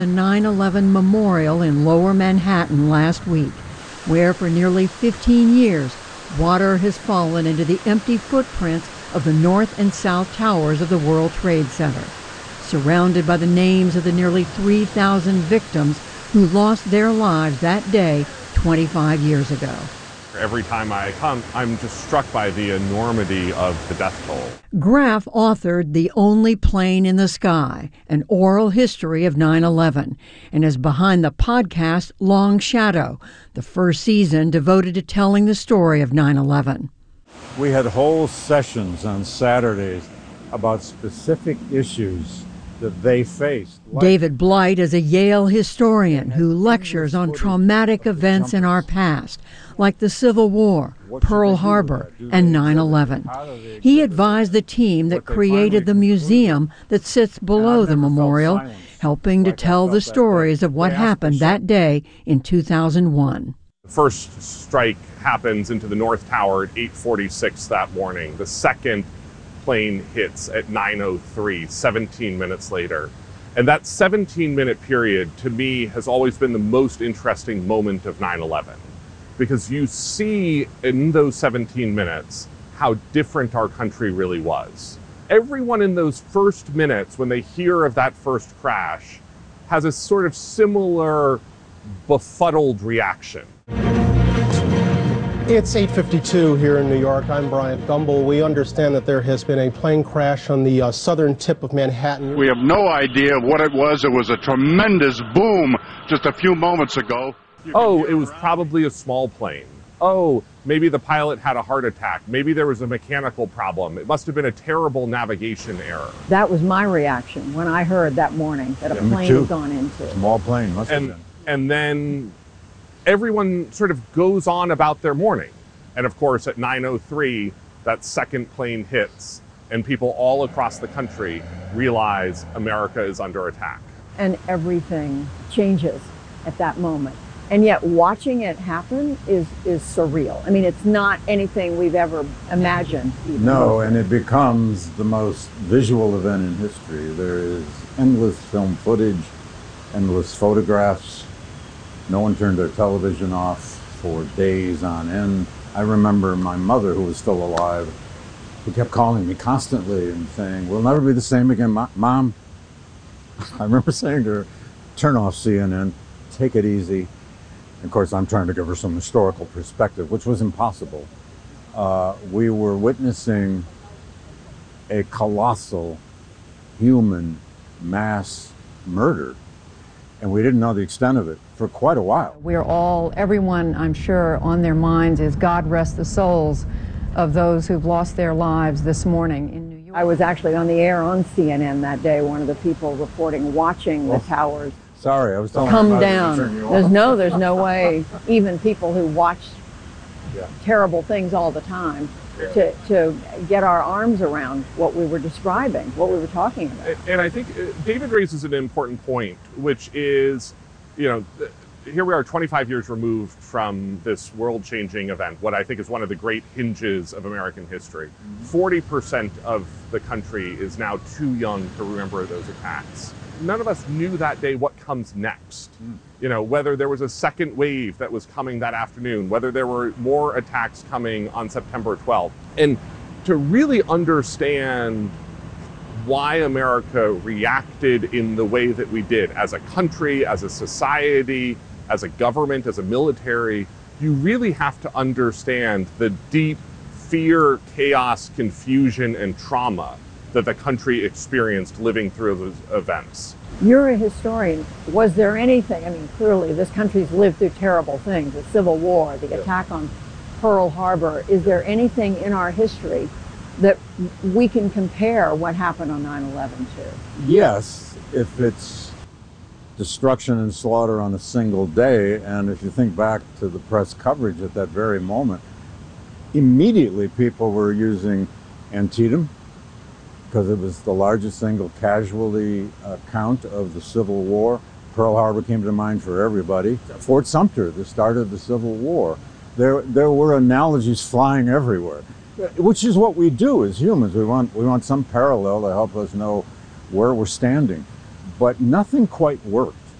The 9/11 Memorial in Lower Manhattan last week, where for nearly 15 years, water has fallen into the empty footprints of the North and South Towers of the World Trade Center, surrounded by the names of the nearly 3,000 victims who lost their lives that day 25 years ago. Every time I come, I'm just struck by the enormity of the death toll. Graff authored The Only Plane in the Sky, an oral history of 9/11, and is behind the podcast Long Shadow, the first season devoted to telling the story of 9/11. We had whole sessions on Saturdays about specific issues that they faced. David Blight is a Yale historian who lectures on traumatic events in our past, like the Civil War, Pearl Harbor, and 9/11. He advised the team that created the museum that sits below the memorial, helping to tell the stories of what happened that day in 2001. The first strike happens into the North Tower at 8:46 that morning. The second plane hits at 9:03, 17 minutes later. And that 17-minute period, to me, has always been the most interesting moment of 9/11. Because you see in those 17 minutes how different our country really was. Everyone in those first minutes, when they hear of that first crash, has a sort of similar befuddled reaction. It's 8:52 here in New York. I'm Bryant Gumbel. We understand that there has been a plane crash on the southern tip of Manhattan. We have no idea what it was. It was a tremendous boom just a few moments ago. Oh, it was probably a small plane. Oh, maybe the pilot had a heart attack. Maybe there was a mechanical problem. It must have been a terrible navigation error. That was my reaction when I heard that morning that a plane had gone into. Small plane, must have been. And then everyone sort of goes on about their morning. And of course, at 9:03, that second plane hits, and people all across the country realize America is under attack. And everything changes at that moment. And yet watching it happen is surreal. I mean, it's not anything we've ever imagined. No, and it becomes the most visual event in history. There is endless film footage, endless photographs. No one turned their television off for days on end. I remember my mother, who was still alive, who kept calling me constantly and saying, "We'll never be the same again, Mom." I remember saying to her, "Turn off CNN, take it easy." Of course, I'm trying to give her some historical perspective, which was impossible. We were witnessing a colossal human mass murder, and we didn't know the extent of it for quite a while. We're all, everyone, I'm sure, on their minds is God rest the souls of those who've lost their lives this morning in New York. I was actually on the air on CNN that day, one of the people reporting, watching the towers. Sorry, I was telling come you down. to turn you There's no way, even people who watch terrible things all the time, to get our arms around what we were describing, what we were talking about. And I think David raises an important point, which is, here we are 25 years removed from this world-changing event, what I think is one of the great hinges of American history. 40% of the country is now too young to remember those attacks. None of us knew that day what comes next. Whether there was a second wave that was coming that afternoon, whether there were more attacks coming on September 12th. And to really understand why America reacted in the way that we did as a country, as a society, as a government, as a military, you really have to understand the deep fear, chaos, confusion, and trauma that the country experienced living through those events. You're a historian. Was there anything, I mean, clearly this country's lived through terrible things, the Civil War, the attack on Pearl Harbor. Is there anything in our history that we can compare what happened on 9/11 to? Yes, if it's destruction and slaughter on a single day, and if you think back to the press coverage at that very moment, immediately people were using Antietam, because it was the largest single casualty count of the Civil War. Pearl Harbor came to mind for everybody. Fort Sumter, the start of the Civil War. There were analogies flying everywhere, which is what we do as humans. We want some parallel to help us know where we're standing. But nothing quite worked.